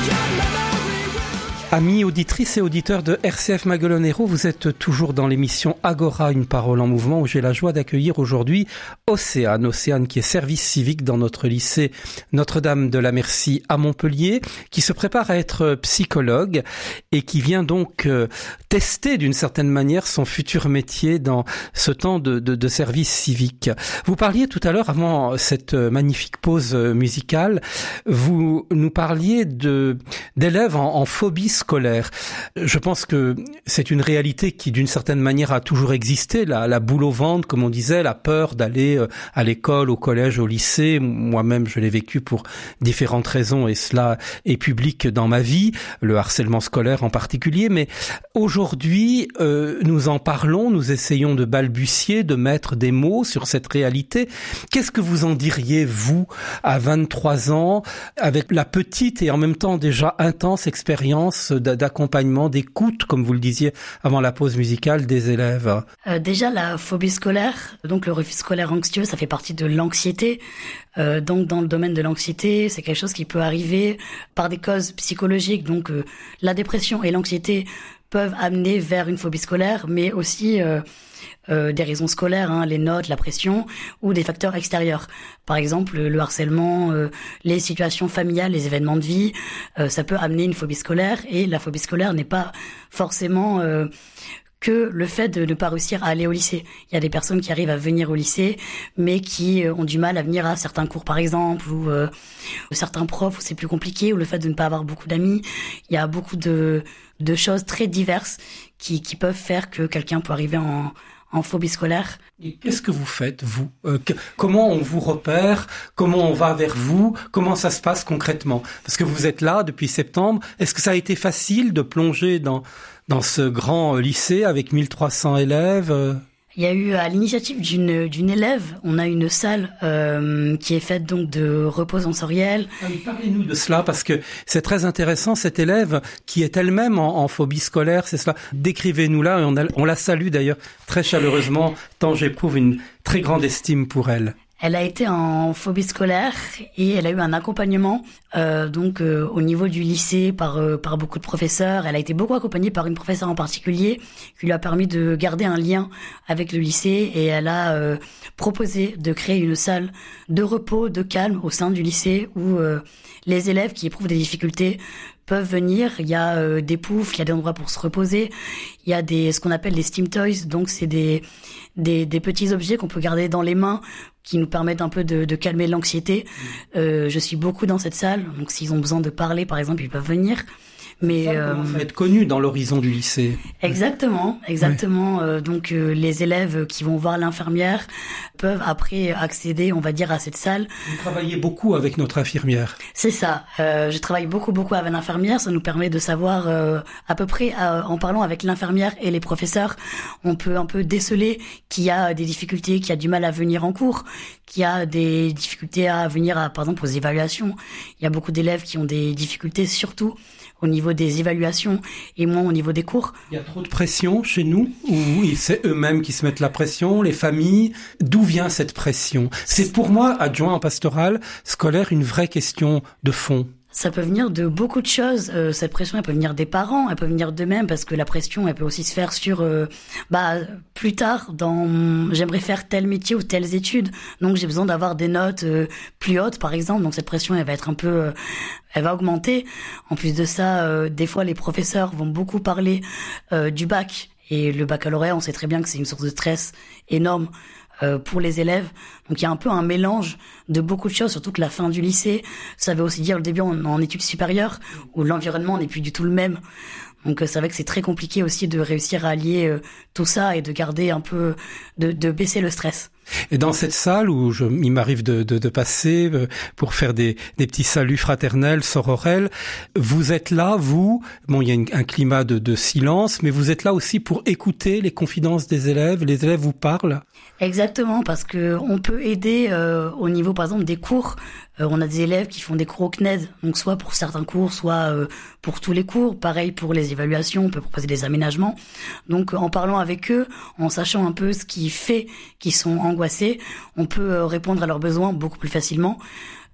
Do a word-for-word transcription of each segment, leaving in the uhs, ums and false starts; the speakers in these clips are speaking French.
Amis auditrices et auditeurs de R C F Maguelone Hérault, vous êtes toujours dans l'émission Agora, une parole en mouvement, où j'ai la joie d'accueillir aujourd'hui Océane. Océane qui est service civique dans notre lycée Notre-Dame de la Merci à Montpellier, qui se prépare à être psychologue et qui vient donc euh, tester d'une certaine manière son futur métier dans ce temps de, de, de service civique. Vous parliez tout à l'heure, avant cette magnifique pause musicale, vous nous parliez de d'élèves en, en phobie scolaire. Je pense que c'est une réalité qui, d'une certaine manière, a toujours existé. La, la boule au ventre, comme on disait, la peur d'aller à l'école, au collège, au lycée. Moi-même, je l'ai vécu pour différentes raisons et cela est public dans ma vie, le harcèlement scolaire en particulier. Mais aujourd'hui, euh, nous en parlons, nous essayons de balbutier, de mettre des mots sur cette réalité. Qu'est-ce que vous en diriez, vous, à vingt-trois ans, avec la petite et en même temps déjà intense expérience d'accompagnement, d'écoute, comme vous le disiez avant la pause musicale, des élèves? euh, Déjà, la phobie scolaire, donc le refus scolaire anxieux, ça fait partie de l'anxiété. Euh, donc, dans le domaine de l'anxiété, c'est quelque chose qui peut arriver par des causes psychologiques. Donc, euh, la dépression et l'anxiété peuvent amener vers une phobie scolaire, mais aussi euh, euh, des raisons scolaires, hein, les notes, la pression, ou des facteurs extérieurs. Par exemple, le harcèlement, euh, les situations familiales, les événements de vie, euh, ça peut amener une phobie scolaire. Et la phobie scolaire n'est pas forcément euh, que le fait de ne pas réussir à aller au lycée. Il y a des personnes qui arrivent à venir au lycée, mais qui ont du mal à venir à certains cours, par exemple, ou euh, certains profs où c'est plus compliqué, ou le fait de ne pas avoir beaucoup d'amis. Il y a beaucoup de, de choses très diverses qui, qui peuvent faire que quelqu'un peut arriver en, en phobie scolaire. Et qu'est-ce que vous faites, vous? euh, que, Comment on vous repère? Comment on va vers vous? Comment ça se passe concrètement? Parce que vous êtes là depuis septembre. Est-ce que ça a été facile de plonger dans, dans ce grand lycée avec mille trois cents élèves? Il y a eu, à l'initiative d'une d'une élève, on a une salle euh, qui est faite donc de repos sensoriel. Ah oui, parlez-nous de cela, parce que c'est très intéressant, cette élève qui est elle-même en, en phobie scolaire, c'est cela. Décrivez-nous-la, et on, a, on la salue d'ailleurs très chaleureusement, tant j'éprouve une très grande estime pour elle. Elle a été en phobie scolaire et elle a eu un accompagnement euh, donc euh, au niveau du lycée par euh, par beaucoup de professeurs. Elle a été beaucoup accompagnée par une professeure en particulier qui lui a permis de garder un lien avec le lycée, et elle a euh, proposé de créer une salle de repos, de calme au sein du lycée où euh, les élèves qui éprouvent des difficultés peuvent venir. Il y a euh, des poufs, il y a des endroits pour se reposer, il y a des ce qu'on appelle des steam toys, donc c'est des des des petits objets qu'on peut garder dans les mains qui nous permettent un peu de, de calmer l'anxiété. Euh, je suis beaucoup dans cette salle, donc s'ils ont besoin de parler, par exemple, ils peuvent venir. Mais ça euh, commence à être connu dans l'horizon du lycée. Exactement, exactement. Ouais. Euh, donc euh, les élèves qui vont voir l'infirmière peuvent après accéder, on va dire, à cette salle. Vous travaillez beaucoup avec notre infirmière. C'est ça. Euh, je travaille beaucoup, beaucoup avec l'infirmière. Ça nous permet de savoir euh, à peu près, euh, en parlant avec l'infirmière et les professeurs, on peut un peu déceler qui a des difficultés, qui a du mal à venir en cours, qui a des difficultés à venir, à, par exemple, aux évaluations. Il y a beaucoup d'élèves qui ont des difficultés, surtout au niveau des évaluations et moins au niveau des cours. Il y a trop de pression chez nous, ou c'est eux-mêmes qui se mettent la pression, les familles? D'où vient cette pression? C'est pour moi, adjoint en pastoral scolaire, une vraie question de fond. Ça peut venir de beaucoup de choses. Euh, cette pression, elle peut venir des parents, elle peut venir d'eux-mêmes, parce que la pression, elle peut aussi se faire sur, euh, bah, plus tard, dans, j'aimerais faire tel métier ou telles études, donc j'ai besoin d'avoir des notes euh, plus hautes, par exemple. Donc cette pression, elle va être un peu, euh, elle va augmenter. En plus de ça, euh, des fois, les professeurs vont beaucoup parler euh, du bac. Et le baccalauréat, on sait très bien que c'est une source de stress énorme euh, pour les élèves. Donc il y a un peu un mélange de beaucoup de choses, surtout que la fin du lycée, ça veut aussi dire le début en, en études supérieures, où l'environnement n'est plus du tout le même. Donc c'est vrai que c'est très compliqué aussi de réussir à allier euh, tout ça et de garder un peu, de, de baisser le stress. Et dans cette salle où je, il m'arrive de, de, de passer pour faire des, des petits saluts fraternels, sororels, vous êtes là, vous, bon, il y a une, un climat de, de silence, mais vous êtes là aussi pour écouter les confidences des élèves. Les élèves vous parlent? Exactement, parce que on peut aider euh, au niveau, par exemple, des cours. Euh, on a des élèves qui font des cours au C N E D, donc soit pour certains cours, soit euh, pour tous les cours. Pareil pour les évaluations, on peut proposer des aménagements. Donc, en parlant avec eux, en sachant un peu ce qui fait qu'ils sont angoissés, on peut euh, répondre à leurs besoins beaucoup plus facilement.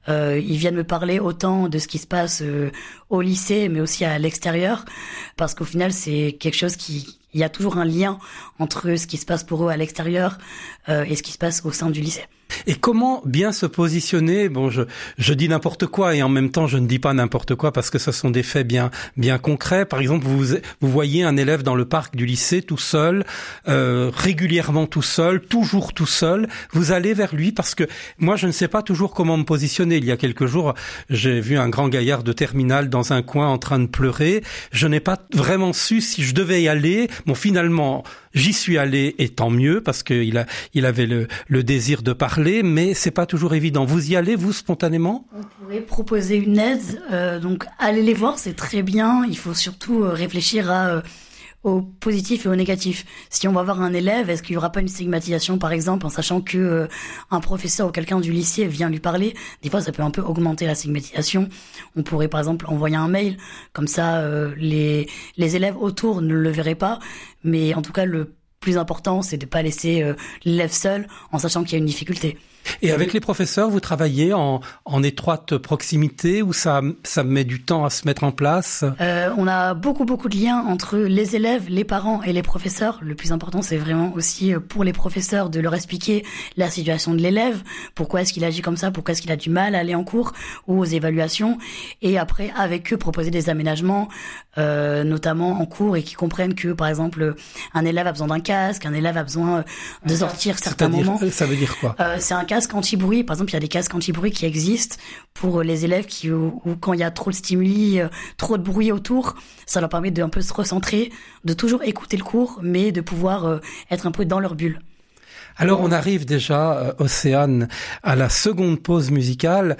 Euh, ils viennent me parler autant de ce qui se passe euh, au lycée, mais aussi à l'extérieur, parce qu'au final, c'est quelque chose qui... Il y a toujours un lien entre ce qui se passe pour eux à l'extérieur euh, et ce qui se passe au sein du lycée. Et comment bien se positionner? Bon, je, je dis n'importe quoi et en même temps, je ne dis pas n'importe quoi parce que ce sont des faits bien, bien concrets. Par exemple, vous, vous voyez un élève dans le parc du lycée tout seul, euh, régulièrement tout seul, toujours tout seul. Vous allez vers lui parce que moi, je ne sais pas toujours comment me positionner. Il y a quelques jours, j'ai vu un grand gaillard de terminale dans un coin en train de pleurer. Je n'ai pas vraiment su si je devais y aller. Bon, finalement, j'y suis allé et tant mieux parce qu'il a, il avait le, le désir de parler, mais c'est pas toujours évident. Vous y allez, vous, spontanément? On pourrait proposer une aide, euh, donc aller les voir, c'est très bien. Il faut surtout euh, réfléchir à euh, au positif et au négatif. Si on va voir un élève, est-ce qu'il y aura pas une stigmatisation, par exemple, en sachant que euh, un professeur ou quelqu'un du lycée vient lui parler? Des fois, ça peut un peu augmenter la stigmatisation. On pourrait, par exemple, envoyer un mail, comme ça, euh, les les élèves autour ne le verraient pas. Mais en tout cas, le plus important, c'est de pas laisser euh, l'élève seul, en sachant qu'il y a une difficulté. Et avec les professeurs, vous travaillez en, en étroite proximité ou ça, ça met du temps à se mettre en place? euh, On a beaucoup, beaucoup de liens entre les élèves, les parents et les professeurs. Le plus important, c'est vraiment aussi pour les professeurs de leur expliquer la situation de l'élève. Pourquoi est-ce qu'il agit comme ça? Pourquoi est-ce qu'il a du mal à aller en cours ou aux évaluations? Et après, avec eux, proposer des aménagements, euh, notamment en cours, et qui comprennent que, par exemple, un élève a besoin d'un casque, un élève a besoin de sortir certains moments. Ça veut dire quoi? euh, C'est un casque anti-bruit. Par exemple, il y a des casques anti-bruit qui existent pour les élèves qui, ou, ou quand il y a trop de stimuli, euh, trop de bruit autour, ça leur permet de un peu se recentrer, de toujours écouter le cours, mais de pouvoir euh, être un peu dans leur bulle. Alors, on arrive déjà, euh, Océane, à la seconde pause musicale.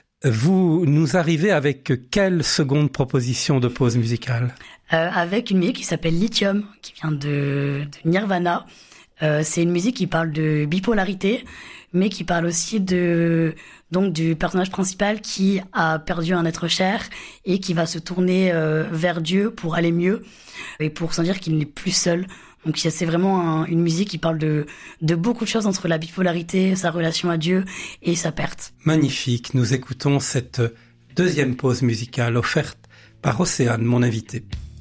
Vous nous arrivez avec quelle seconde proposition de pause musicale? euh, Avec une musique qui s'appelle Lithium, qui vient de, de Nirvana. Euh, c'est une musique qui parle de bipolarité, mais qui parle aussi de donc du personnage principal qui a perdu un être cher et qui va se tourner euh, vers Dieu pour aller mieux et pour sentir qu'il n'est plus seul. Donc c'est vraiment un, une musique qui parle de de beaucoup de choses entre la bipolarité, sa relation à Dieu et sa perte. Magnifique. Nous écoutons cette deuxième pause musicale offerte par Océane, mon invité.